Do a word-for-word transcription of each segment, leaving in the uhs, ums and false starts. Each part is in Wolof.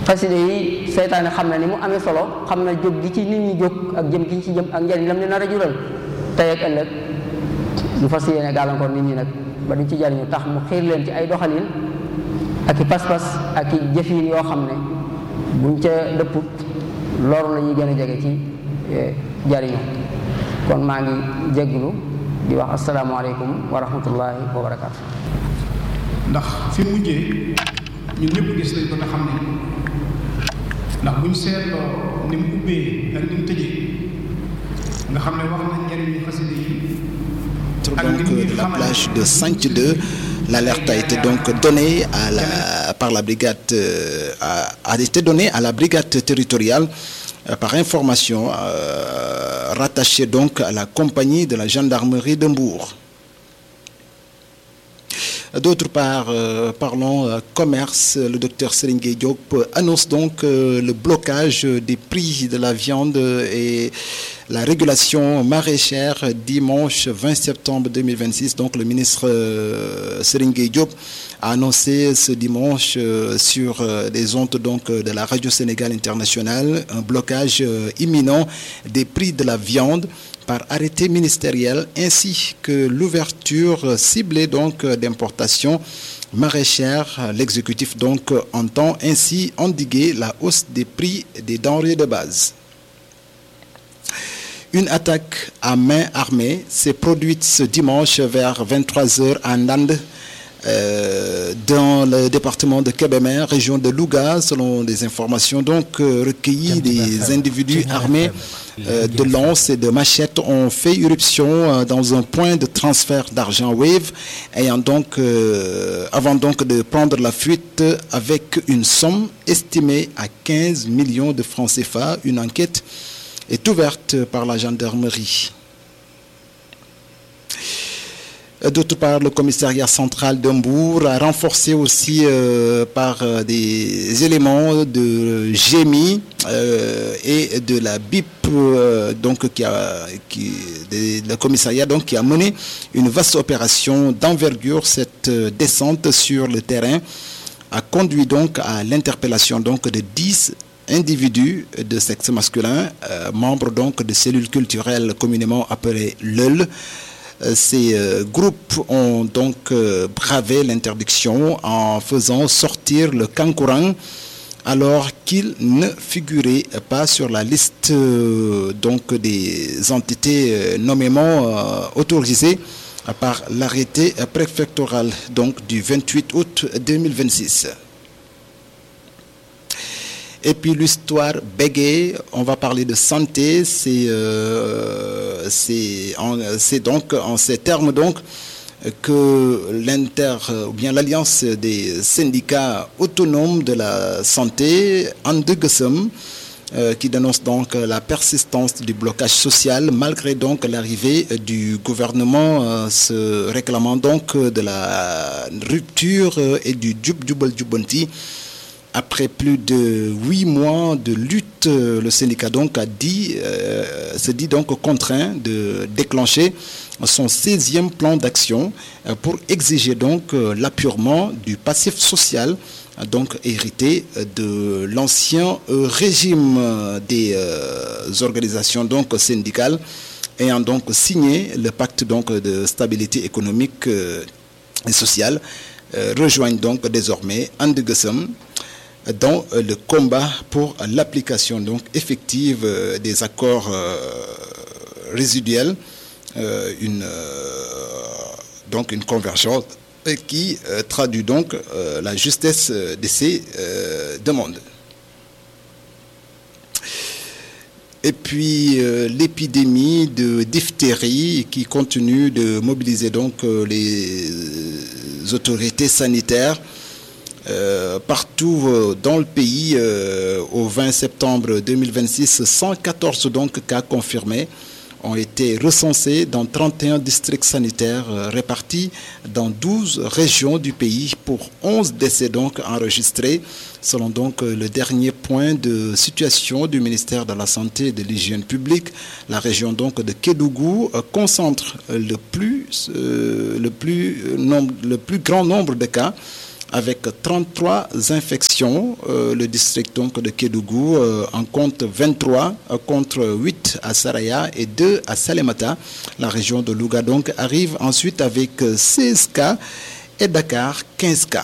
xasida yi seytaane xam na ni mu amee solo, xam na jóg gi ci nit ñi jóg ak jëm gi ci jëm ak njariñ lam leen nar a jural tey ak ëllëg. ñu fas yéene gàllankoor nit ñi nag ba duñ ci jariñu, tax mu xiir leen ci ay doxalin ak i pas-pas ak i jëfin yoo xam ne buñ ca dëpput loolu la ñuy gën a jege ci jariñu. kon maa ngi jégglu di wax asalaamaaleykum wa rahmatullahi wa barakaatu. ndax fi mujjee ñun ñëpp gis nañ ko te xam ne ndax buñ seetloo ni mu ubbee ak ni mu tëjee nga xam ne wax na njëriñ ñi xasida yi. Donc de la plage de Santhie deux, l'alerte a été donc donnée à la, par la brigade euh, a, a été donnée à la brigade territoriale euh, par information euh, rattachée donc à la compagnie de la gendarmerie de Mbour. D'autre part, euh, parlons euh, commerce. Le docteur Serigne Gueye Diop annonce donc euh, le blocage des prix de la viande et la régulation maraîchère dimanche vingt septembre deux mille vingt-six. Donc le ministre euh, Serigne Gueye Diop a annoncé ce dimanche euh, sur euh, les ondes donc de la Radio Sénégal Internationale un blocage euh, imminent des prix de la viande par arrêté ministériel, ainsi que l'ouverture ciblée donc d'importation maraîchère. L'exécutif donc entend ainsi endiguer la hausse des prix des denrées de base. Une attaque à main armée s'est produite ce dimanche vers vingt-trois heures à Ndande, Euh, dans le département de Kébémer, région de Louga. Selon des informations donc euh, recueillies, des individus armés euh, de lances et de machettes ont fait irruption euh, dans un point de transfert d'argent Wave, ayant donc euh, avant donc de prendre la fuite avec une somme estimée à quinze millions de francs C F A. Une enquête est ouverte par la gendarmerie. D'autre part, le commissariat central de Mbour a renforcé aussi euh, par euh, des éléments de G M I euh, et de la B I P, euh, donc qui a, qui, de, le commissariat donc qui a mené une vaste opération d'envergure. Cette euh, descente sur le terrain a conduit donc à l'interpellation donc de dix individus de sexe masculin, euh, membres donc de cellules culturelles communément appelées L E L. Ces euh, groupes ont donc euh, bravé l'interdiction en faisant sortir le kankourang alors qu'il ne figurait pas sur la liste euh, donc des entités euh, nommément euh, autorisées par l'arrêté préfectoral donc du vingt-huit août deux mille vingt-six. Et puis l'histoire bégayée, on va parler de santé, c'est euh, c'est c'est donc en ces termes donc que l'inter ou bien l'alliance des syndicats autonomes de la santé Andegusum euh, qui dénonce donc la persistance du blocage social malgré donc l'arrivée du gouvernement euh, se réclamant donc de la rupture et du djub djubal djubanti. Après plus de huit mois de lutte, le syndicat donc a dit, euh, se dit donc contraint de déclencher son seizième plan d'action pour exiger donc l'appurement du passif social donc hérité de l'ancien régime des euh, organisations donc syndicales ayant donc signé le pacte donc de stabilité économique euh, et sociale, euh, rejoignent donc désormais Andegusum dans le combat pour l'application donc effective des accords euh, résiduels, euh, une euh, donc une convergence qui euh, traduit donc euh, la justesse de ces euh, demandes. Et puis euh, l'épidémie de diphtérie qui continue de mobiliser donc euh, les autorités sanitaires. Euh, partout euh, dans le pays, euh, au vingt septembre deux mille vingt-six, cent quatorze donc cas confirmés ont été recensés dans trente et un districts sanitaires euh, répartis dans douze régions du pays pour onze décès donc enregistrés, selon donc euh, le dernier point de situation du ministère de la Santé et de l'Hygiène publique. La région donc de Kédougou euh, concentre le plus, euh, le plus, euh, nombre, le plus grand nombre de cas, avec trente-trois infections. Euh, le district donc de Kédougou euh, en compte vingt-trois euh, contre huit à Saraya et deux à Salémata. La région de Louga donc arrive ensuite avec seize cas et Dakar quinze cas.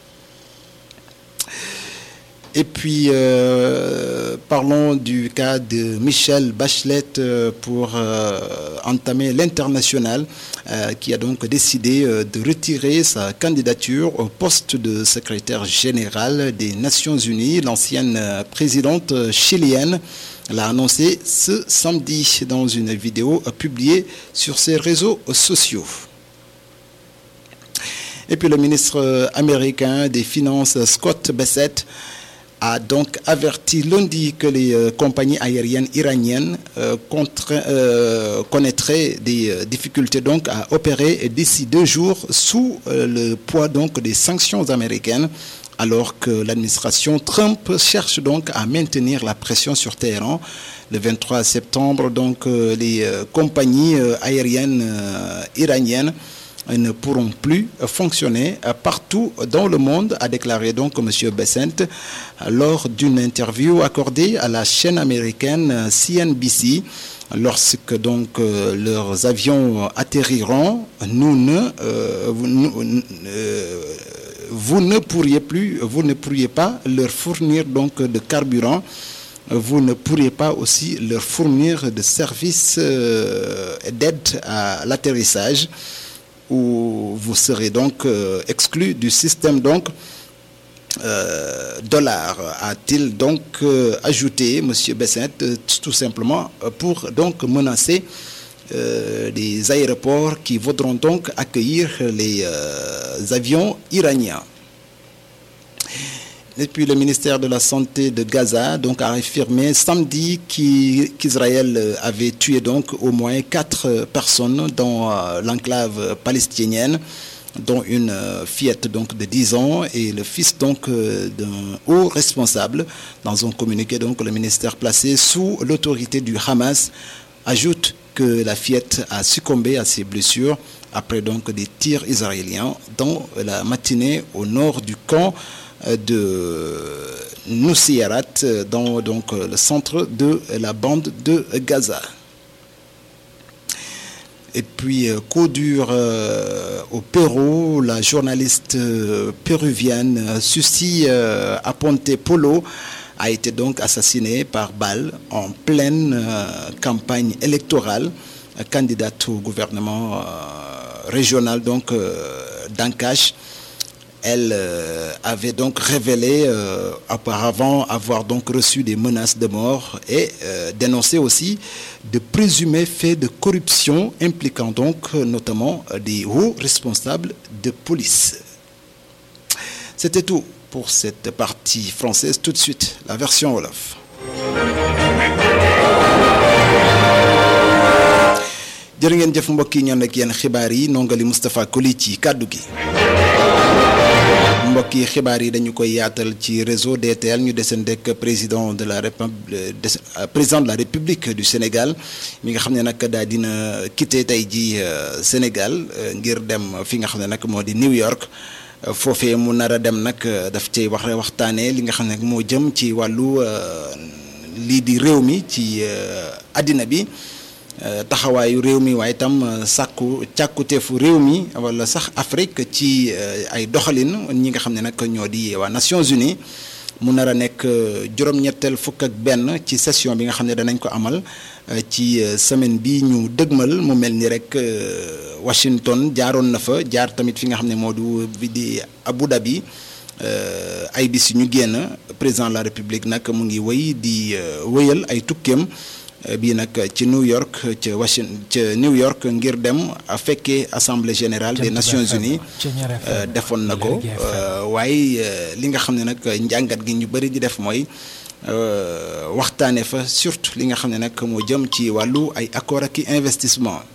Et puis, euh, parlons du cas de Michelle Bachelet euh, pour euh, entamer l'international euh, qui a donc décidé euh, de retirer sa candidature au poste de secrétaire général des Nations Unies. L'ancienne euh, présidente chilienne l'a annoncé ce samedi dans une vidéo euh, publiée sur ses réseaux sociaux. Et puis, le ministre américain des Finances, Scott Bessent, a donc averti lundi que les euh, compagnies aériennes iraniennes euh, contre, euh, connaîtraient des euh, difficultés donc à opérer d'ici deux jours sous euh, le poids donc des sanctions américaines, alors que l'administration Trump cherche donc à maintenir la pression sur Téhéran. Le vingt-trois septembre, donc euh, les euh, compagnies euh, aériennes euh, iraniennes ne pourront plus fonctionner partout dans le monde, a déclaré donc M. Bessent lors d'une interview accordée à la chaîne américaine C N B C. Lorsque donc euh, leurs avions atterriront, nous ne, euh, vous, nous, euh, vous ne pourriez plus, vous ne pourriez pas leur fournir donc de carburant. Vous ne pourriez pas aussi leur fournir de services euh, d'aide à l'atterrissage, où vous serez donc euh, exclu du système donc euh, dollar, a-t-il donc euh, ajouté M. Bessent, euh, tout simplement pour donc menacer euh, les aéroports qui voudront donc accueillir les euh, avions iraniens. Et puis le ministère de la Santé de Gaza donc a affirmé samedi qu'Israël avait tué donc au moins quatre personnes dans euh, l'enclave palestinienne, dont une euh, fillette donc de dix ans et le fils donc euh, d'un haut responsable. Dans un communiqué donc le ministère placé sous l'autorité du Hamas ajoute que la fillette a succombé à ses blessures après donc des tirs israéliens dans la matinée au nord du camp de Nuseirat, dans donc le centre de la bande de Gaza. Et puis, coup dur euh, au Pérou, la journaliste euh, péruvienne Susi euh, Aponte Polo a été donc assassinée par balle en pleine euh, campagne électorale, candidate au gouvernement euh, régional donc euh, d'Ancash. Elle euh, avait donc révélé euh, auparavant avoir donc reçu des menaces de mort et euh, dénoncé aussi de présumés faits de corruption impliquant donc notamment des hauts responsables de police. C'était tout pour cette partie française. Tout de suite, la version wolof. jërë ngeen jëf mbokk yi ñoon ak yéen xibaar yi nongali Moustapha Koli ci kàddu gi. mbokk yi xibaar yi dañu koy yaatal ci réseau D T L ñu desendek président de la République président de la République du Sénégal mi nga xam ne nag daa dina quitté tey ji Sénégal ngir dem fi nga xam ne nag moo di New York. foofee mu nar a dem nag daf cay wax waxtaanee li nga xam ne moo jëm ci wàllu lii di réew mi ci àddina bi. taxawaayu réew mi waaye itam sàkku càkkuteefu réew mi wala sax Afrique ci ay doxalin ñi nga xam ne nag ñoo di waa Nations Unies mu nar a nekk juróom-ñetteel fukk ak benn ci session bi nga xam ne danañ ko amal ci semaine bi ñu dëgmal mu mel ni rek Washington jaaroon na fa jaar tamit fi nga xam ne moo du bi di Abu Dhabi ay bis ñu génn président de la République nag mu ngi wëy di wëyal ay tukkeem bii nag ci New York ca Washington ca New York ngir dem fekkee assemblée générale des Nations Unies defoon na ko waaye li nga xam ne nag njàngat gi ñu bëri di def mooy waxtaane fa surtout li nga xam ne nag moo jëm ci wàllu ay accord ak investissement.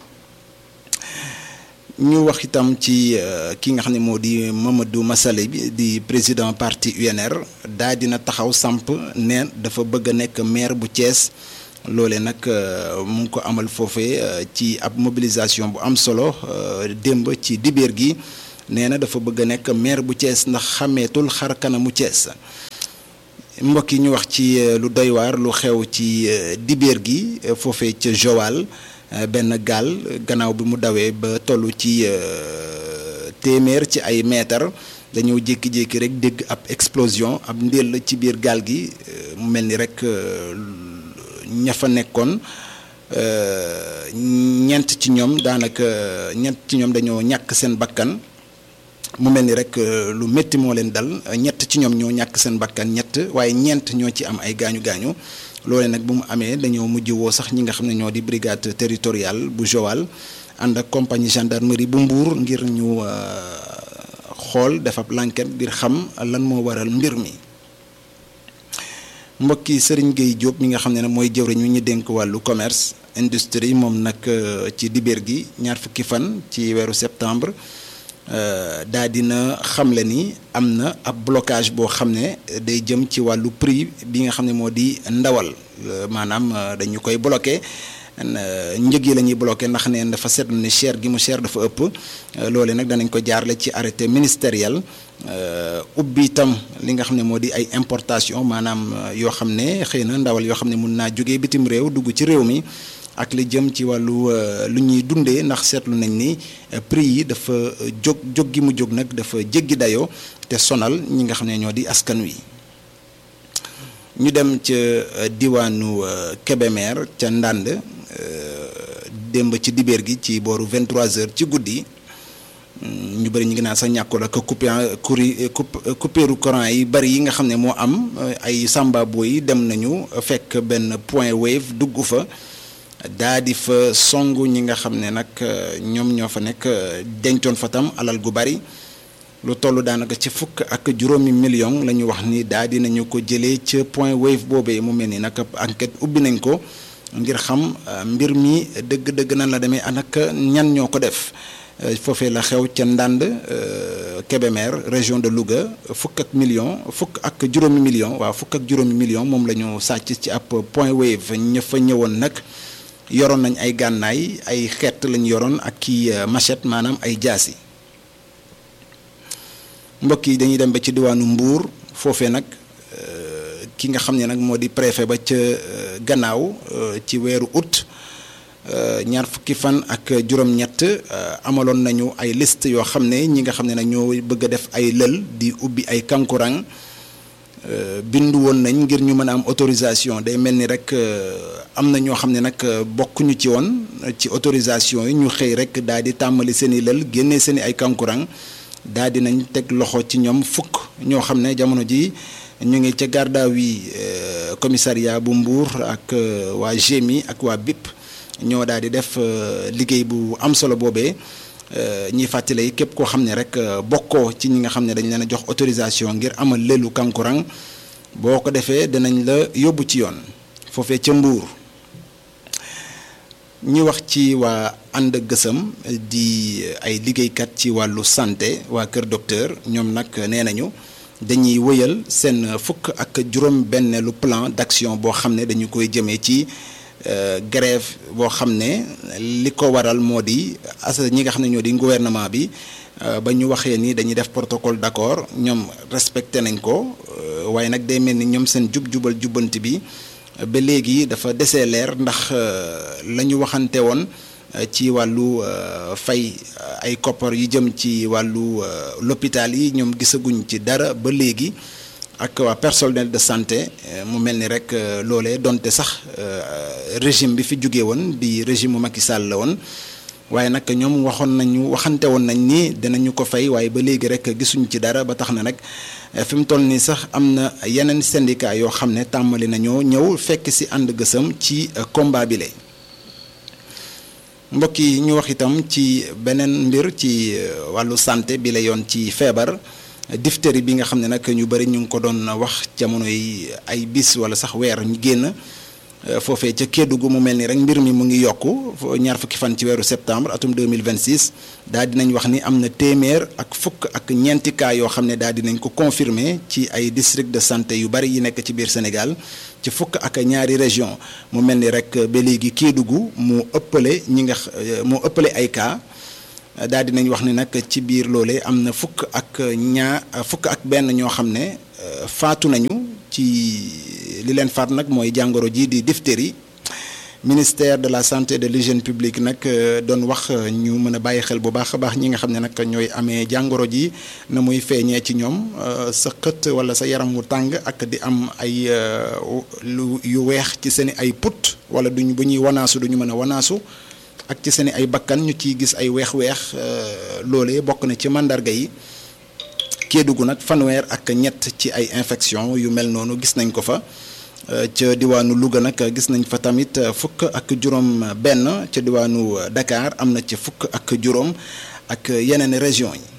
ñu wax itam ci ki nga xam ne moo di Mamadou Massalé bi di président parti U N R daa dina taxaw samp ne dafa bëgg a nekk maire bu Thiès. loolee nag mu ngi ko amal foofee ci ab mobilisation bu am solo démb ci dibéer gi nee na dafa bëgg a nekk maire bu Thiès ndax xàmmeetul xar kanamu Thiès. mbokk yi ñu wax ci lu doy waar lu xew ci dibéer gi foofee ca Joal benn gaal gannaaw bi mu dawee ba toll ci téeméer ci ay mètre dañoo jékki-jékki rek dégg ab explosion ab ndéll ci biir gaal gi mu mel ni rek ña fa nekkoon ñeent ci ñoom daanaka ñeent ci ñoom dañoo ñàkk seen bakkan mu mel ni rek lu métti moo leen dal ñett ci ñoom ñoo ñàkk seen bakkan ñett waaye ñeent ñoo ci am ay gaañu gaañu loole nag bu mu amee dañoo mujj woo sax ñi nga xam ne ñoo di brigade territoriale bu Joal ànd ak compagnie gendarmerie bu Mbour ngir ñu xool def ab l'enquête ngir xam lan moo waral mbir mi. mbokki Serigne Gueye Diop mi nga xam ne nag mooy jëwriñ mi ñu dénk wàllu commerce industrie moom nag ci dibéer gi ñaar fukki fan ci weeru septembre daa dina xamle ni am na ab blocage boo xam ne day jëm ci wàllu prix bi nga xam ne moo di ndawal maanaam dañu koy bloqué njëg yi la ñuy bloqué ndax ne dafa seetlu ne cher gi mu cher dafa ëpp loole nag danañ ko jaarale ci arrêté ministériel ubbi itam li nga xam ne moo di ay importation maanaam yoo xam ne xëy na ndawal yoo xam ne mun naa jógee bitim réew dugg ci réew mi ak li jëm ci wàllu lu ñuy dundee ndax seetlu nañ ni prix yi dafa jóg jóg gi mu jóg nag dafa jéggi dayoo te sonal ñi nga xam ne ñoo di askan wi. ñu dem ca diwaanu Kébémer ca Ndande démb ci dibéer gi ci booru vingt-trois heures ci guddi ñu bëri ñu ngi naan sax ñàkkul ak coupé courri coupéru courant yi bëri yi nga xam ne moo am ay sambabo yi dem nañu fekk benn point wave dugg fa daa di fa songu ñi nga xam ne nag ñoom ñoo fa nekk dencoon fa tam alal gu bari lu toll daanaka ci fukk ak juróomi million la ñu wax ni daa di nañu ko jëlee ca point wave boobee mu mel ni nag enquête ubbi nañ ko ngir xam mbir mi dëgg-dëgg nan la demee anaka ñan ñoo ko def foofee la xew ca Ndande Kébémer région de Louga fukk ak million fukk ak juróomi million waaw fukk ak juróomi million moom la ñu sàcc ci ab point wave ña fa ñëwoon nag yoroon nañ ay gànnaay ay xeet lañ yoroon ak ki machette maanaam ay jaasi. mbokk yi dañuy dem ba ci diwaanu Mbour foofee nag ki nga xam ne nag moo di préfet ba ca gannaaw ci weeru août ñaar fukki fan ak juróom-ñett amaloon nañu ay liste yoo xam ne ñi nga xam ne nag ñoo bëgg a def ay lël di ubbi ay kankurang bindu woon nañ ngir ñu mën a am autorisation day mel ni rek am na ñoo xam ne nag bokkuñu ci woon ci autorisation yi ñu xëy rek daal di tàmbali seen i lël génnee seen i ay kankurang daal di nañ teg loxo ci ñoom fukk ñoo xam ne jamono ji ñu ngi ca gardaaw yi commissariat bu Mbour ak waa G M I ak waa B I P ñoo daal di def liggéey bu am solo boobee ñiy fàttale yi képp koo xam ne rek bokkoo ci ñi nga xam ne dañ leen a jox autorisation ngir amal lelu kankurang boo ko defee dinañ la yóbbu ci yoon foofee ca Mbour. ñi wax ci waa ànd gësam di ay liggéeykat ci wàllu santé waa Kër Docteur ñoom nag nee nañu dañuy wëyal seen fukk ak juróom benneelu plan d'action boo xam ne dañu koy jëmee ci grève boo xam ne li ko waral moo di as ñi nga xam ne ñoo di gouvernement bi ba ñu waxee ni dañuy def protocole d'accord ñoom respecté nañ ko waaye nag day mel ni ñoom seen jub-jubal jubbanti bi ba léegi dafa desee leer ndax la ñu waxante woon ci wàllu fay ay koppar yu jëm ci wàllu l'hôpital yi ñoom gisaguñ ci dara ba léegi ak waa personnel de santé mu mel ni rek loolee donte sax régime bi fi jóge woon di régime mu Macky Sall la woon waaye nag ñoom waxoon nañu waxante woon nañ ni dinañu ko fay waaye ba léegi rek gisuñ ci dara ba tax na nag fi mu toll nii sax am na yeneen syndicat yoo xam ne tàmbali nañoo ñëw fekk ci ànd gësam ci combat bi la mbokk yi ñu wax itam ci beneen mbir ci wàllu santé bi la yoon ci feebar diphtérie bi nga xam ne nag ñu bari ñu ngi ko doon wax jamono yi ay bis wala sax weer ñu génn foofee ca Kédougou mu mel ni rek mbir mi mu ngi yokku ñaar fukki fan ci weeru septembre atum deux mille vingt-six daal dinañ wax ni am na téeméer ak fukk ak ñeenti cas yoo xam ne daal dinañ ko confirmer ci ay district de santé yu bari yi nekk ci biir Sénégal ci fukk ak ñaari région mu mel ni rek ba léegi Kédougou moo ëppale ñi nga moo ëppale ay cas daal di nañ wax ni nag ci biir loolee am na fukk ak ñaar fukk ak benn ñoo xam ne faatu nañu ci li leen faat nag mooy jàngoro ji di diphtérie. Ministère de la santé et de l'hygiène publique nag doon wax ñu mën a bàyyi xel bu baax a baax ñi nga xam ne nag ñooy amee jàngoro ji na muy feeñee ci ñoom sa xët wala sa yaram wu tàng ak di am ay lu yu weex ci seen ay put wala duñ bu ñuy wanaasu duñu mën a wanaasu ak ci seen ay bakkan ñu ciy gis ay weex-weex loolee bokk na ci mandarga yi. Kédougou nag fanweer ak ñett ci ay infection yu mel noonu gis nañ ko fa. ca diwaanu Louga nag gis nañ fa tamit fukk ak juróom benn ca diwaanu Dakar am na ci fukk ak juróom ak yeneen région yi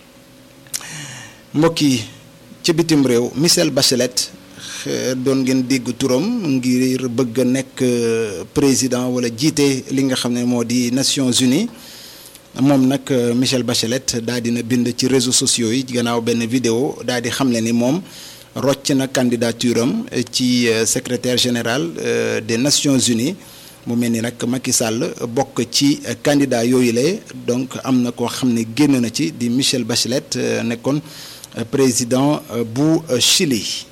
mbokk yi ci bitim réew Michelle Bachelet doon ngeen dégg turam ngir bëgg a nekk président wala jiite li nga xam ne moo di Nations Unies moom nag Michelle Bachelet daal dina bind ci réseaux sociaux yi gannaaw benn vidéo daal di xamle ni moom rocc na candidature am ci secrétaire général des Nations Unies mu mel ni nag Macky Sall bokk ci candidat yooyu la donc am na koo xam ne génn na ci di Michelle Bachelet nekkoon président bu Chili.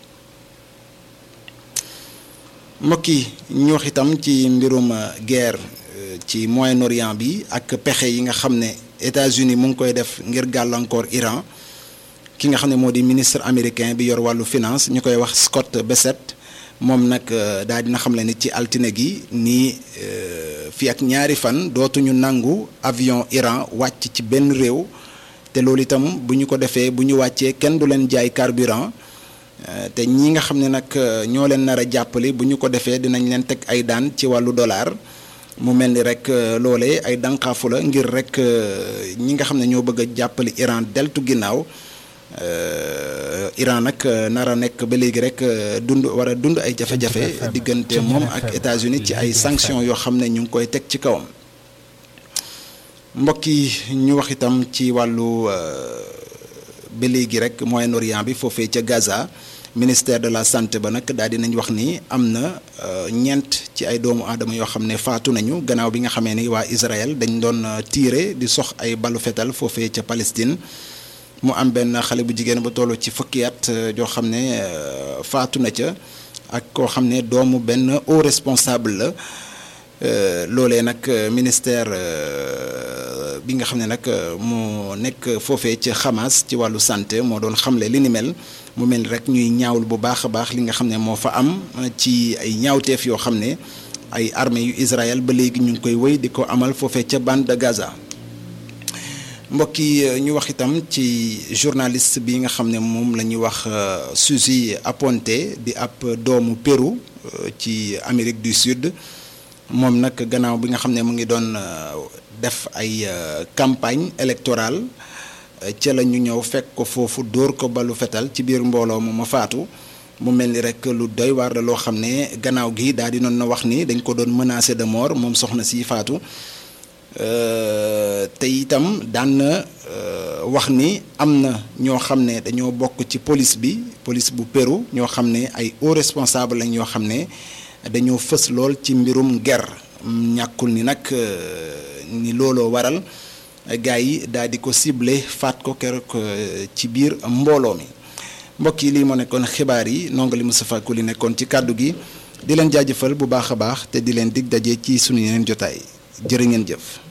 mbokk yi ñu wax itam ci mbirum guerre ci Moyen-Orient bi ak pexe yi nga xam ne États-Unis mu ngi koy def ngir gàllankoor Iran. ki nga xam ne moo di ministre américain bi yor wàllu finance ñu koy wax Scott Bessent moom nag daal dina xam le ni ci altine gi nii fii ak ñaari fan dootuñu nangu avion Iran wàcc ci benn réew te loolu itam bu ñu ko defee bu ñu wàccee kenn du leen jaay carburant te ñi nga xam ne nag ñoo leen nar a jàppale bu ñu ko defee dinañ leen teg ay daan ci wàllu dollar mu mel ni rek loolee ay dànqaafu la ngir rek ñi nga xam ne ñoo bëgg a jàppale Iran deltu ginnaaw. Uh, Iran nag nar a nekk ba léegi rek dund war a dund ay jafe-jafe diggante moom ak États-Unis ci ay sanctions yoo xam ne ñu ngi koy teg ci kawam mbokk yi ñu wax itam ci wàllu ba léegi rek Moyen-Orient bi foofee ca Gaza ministère de la santé ba nag daal di nañ wax ni am na ñeent ci ay doomu aadama yoo xam ne faatu nañu gannaaw bi nga xamee ni waa Israël dañ doon tiire di sox ay balu fetal foofee ca Palestine. mu am benn xale bu jigéen bu toll ci fukki at joo xam ne faatu na ca ak koo xam ne doomu benn haut responsable la loolee nag ministère bi nga xam ne nag moo nekk foofee ca Hamas ci wàllu santé moo doon xamle li ni mel mu mel rek ñuy ñaawul bu baax a baax li nga xam ne moo fa am ci ay ñaawteef yoo xam ne ay armée yu Israël ba léegi ñu ngi koy wéy di ko amal foofee ca bande de Gaza. mbokk yi ñu wax itam ci journaliste bi nga xam ne moom la ñuy wax Suzy Aponte di ab doomu Pérou ci Amérique du Sud moom nag gannaaw bi nga xam ne mu ngi doon def ay campagne électorale ca la ñu ñëw fekk ko foofu dóor ko balu fetal ci biir mbooloo mu ma faatu mu mel ni rek lu doy waar la loo xam ne gannaaw gi daal di noon na wax ni dañ ko doon menacé de mort moom soxna si faatu. te itam daan na wax ni am na ñoo xam ne dañoo bokk ci police bi police bu Pérou ñoo xam ne ay hauts responsables lañ yoo xam ne dañoo fës lool ci mbirum guerre ñàkkul ni nag ni looloo waral gars yi daal di ko ciblé faat ko keroog ci biir mbooloo mi mbokk yi lii moo nekkoon xibaar yi nongali Moustapha Koli nekkoon ci kàddu gi di leen jaajëfal bu baax a baax te di leen dig daje ci sunu yeneen jotaay jërë ngeen jëf.